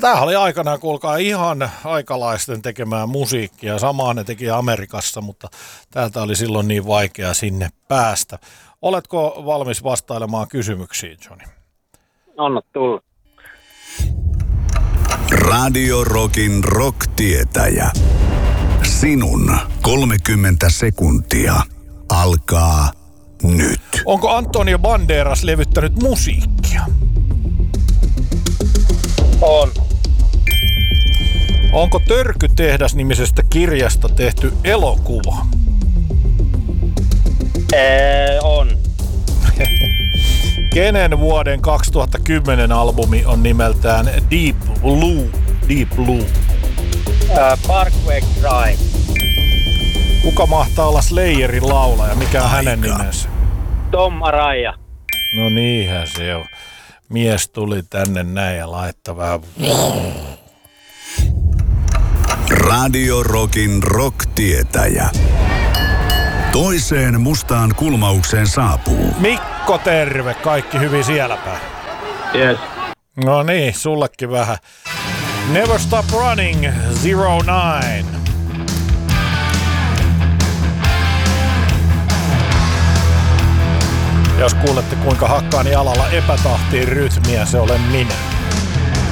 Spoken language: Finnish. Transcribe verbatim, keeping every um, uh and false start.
tämähän oli aikanaan, kuulkaa, ihan aikalaisten tekemää musiikkia. Samaa ne teki Amerikassa, mutta täältä oli silloin niin vaikea sinne päästä. Oletko valmis vastailemaan kysymyksiin, Johnny? Anna tulla. Radio Rockin rock-tietäjä. Sinun kolmekymmentä sekuntia alkaa nyt. Onko Antonio Banderas levyttänyt musiikkia? On. Onko Törkytehdas-nimisestä kirjasta tehty elokuva? Ee, on. Kenen vuoden kaksituhattakymmenen albumi on nimeltään Deep Blue? Deep Blue. Ää, Parkway Drive. Kuka mahtaa olla Slayerin laulaja? Mikä on Aika. hänen nimensä? Tom Araya. No niinhän se on. Mies tuli tänne näin ja laittaa vähän... Radio Rockin rock-tietäjä. Toiseen mustaan kulmaukseen saapuu Mikko, terve. Kaikki hyvin siellä päin. Yes. No niin, sullekin vähän. Never Stop Running, Zero Nine. Jos kuulette kuinka hakkaan jalalla epätahtiin rytmiä, se olen minä.